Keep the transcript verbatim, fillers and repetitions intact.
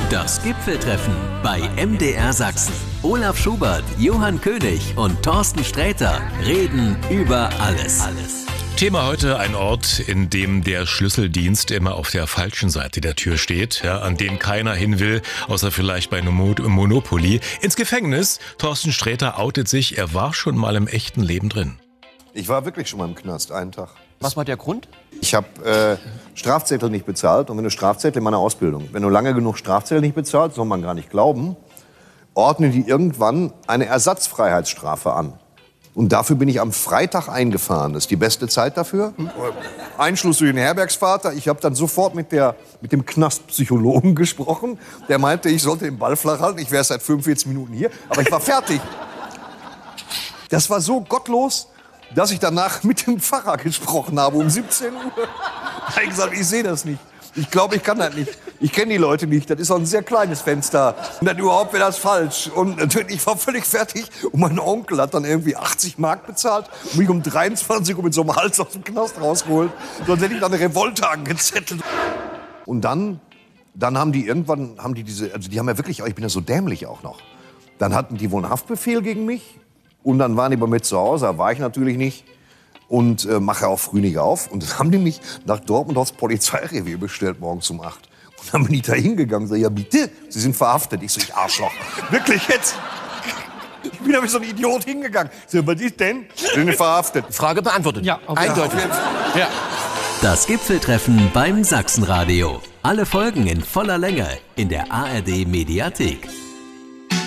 Das Gipfeltreffen bei M D R Sachsen. Olaf Schubert, Johann König und Thorsten Sträter reden über alles. alles. Thema heute: ein Ort, in dem der Schlüsseldienst immer auf der falschen Seite der Tür steht, ja, an den keiner hin will, außer vielleicht bei Monopoly. Ins Gefängnis. Thorsten Sträter outet sich, er war schon mal im echten Leben drin. Ich war wirklich schon mal im Knast, einen Tag. Was war der Grund? Ich habe äh, Strafzettel nicht bezahlt. Und wenn du Strafzettel in meiner Ausbildung, wenn du lange genug Strafzettel nicht bezahlst, soll man gar nicht glauben, ordnen die irgendwann eine Ersatzfreiheitsstrafe an. Und dafür bin ich am Freitag eingefahren. Das ist die beste Zeit dafür. Einschluss durch den Herbergsvater. Ich habe dann sofort mit, der, mit dem Knastpsychologen gesprochen. Der meinte, ich sollte den Ball flach halten. Ich wäre seit fünfundvierzig Minuten hier. Aber ich war fertig. Das war so gottlos, dass ich danach mit dem Pfarrer gesprochen habe um siebzehn Uhr. Da habe ich gesagt, ich sehe das nicht. Ich glaube, ich kann das nicht. Ich kenne die Leute nicht. Das ist auch ein sehr kleines Fenster. Und dann überhaupt wäre das falsch. Und natürlich, ich war völlig fertig. Und mein Onkel hat dann irgendwie achtzig Mark bezahlt und mich um dreiundzwanzig Uhr mit so einem Hals aus dem Knast rausgeholt. Sonst hätte ich dann eine Revolte angezettelt. Und dann, dann haben die irgendwann, haben die diese, also die haben ja wirklich, ich bin ja so dämlich auch noch. Dann hatten die wohl einen Haftbefehl gegen mich. Und dann waren die bei mir zu Hause, da war ich natürlich nicht. Und äh, mache auch früh nicht auf. Und dann haben die mich nach Dortmund aufs Polizeirevier bestellt, morgens um acht. Und dann bin ich da hingegangen und sage, ja bitte, Sie sind verhaftet. Ich so, ich Arschloch. Wirklich jetzt? Ich bin da wie so ein Idiot hingegangen. Ich so, was ist denn? Sie sind verhaftet. Frage beantwortet. Ja, auf eindeutig. Ja. Das Gipfeltreffen beim Sachsenradio. Alle Folgen in voller Länge in der A R D Mediathek.